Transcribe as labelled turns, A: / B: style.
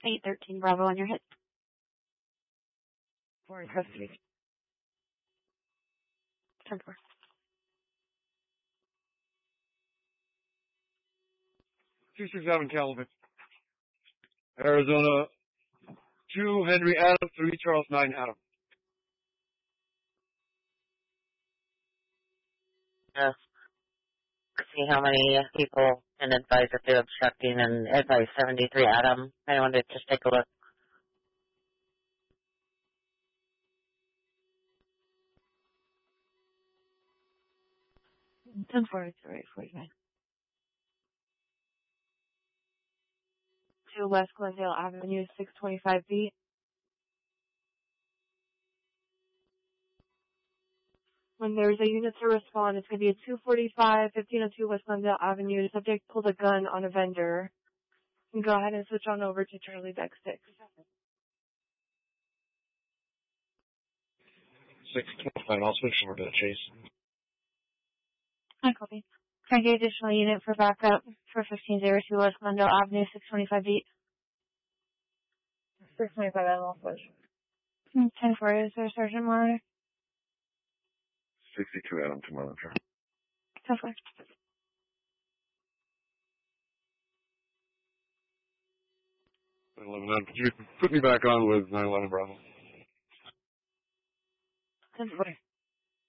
A: 813 Bravo on your hit. For custody. 10-4.
B: Two six seven Calvin. Arizona 2 Henry Adam 3 Charles 9 Adam.
C: Yes. See how many people can advise if they're obstructing and advise 73 Adam. I wanted to just take a look.
A: Ten four, it's right, 49. 2 West Glendale Avenue, 625 feet. When there's a unit to respond, it's going to be a 245, 1502 West Glendale Avenue. The subject pulled a gun on a vendor. And go ahead and switch on over to Charlie Beck 6.
B: 625, I'll switch over to Chase.
A: Hi, copy. Trying to get additional unit for backup for 1502 West Glendale Avenue, 625 feet. 625, I'll switch. 10-4, is there a Sergeant Monitor?
B: 62 Adam to monitor.
A: 10-4.
B: 11, could you put me back on with 911 Bravo?
A: 10-4.